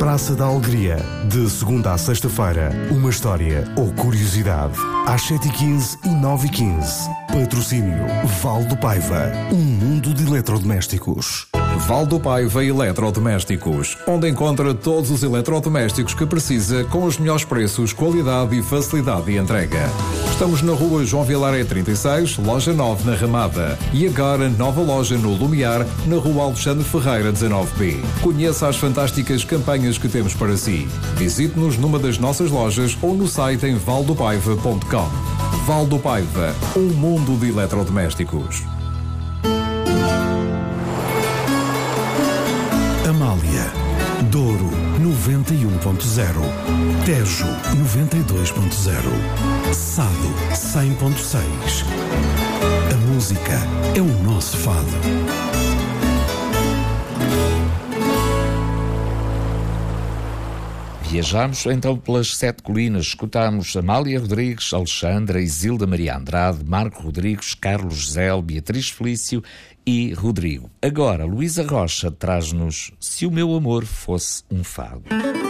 Praça da Alegria. De segunda à sexta-feira, uma história ou curiosidade. Às 7h15 e 9h15. Patrocínio Val do Paiva. Um mundo de eletrodomésticos. Val do Paiva Eletrodomésticos, onde encontra todos os eletrodomésticos que precisa com os melhores preços, qualidade e facilidade de entrega. Estamos na rua João Vilaré 36, loja 9 na Ramada. E agora nova loja no Lumiar, na rua Alexandre Ferreira 19B. Conheça as fantásticas campanhas que temos para si. Visite-nos numa das nossas lojas ou no site em valdopaiva.com. Val do Paiva, um mundo de eletrodomésticos. Amália, Douro 91.0, Tejo 92.0, Sado 100.6. A música é o nosso fado. Viajamos então pelas 7 colinas, escutámos Amália Rodrigues, Alexandra, Isilda Maria Andrade, Marco Rodrigues, Carlos José, Beatriz Felício e Rodrigo. Agora, Luísa Rocha traz-nos Se o Meu Amor Fosse um Fado.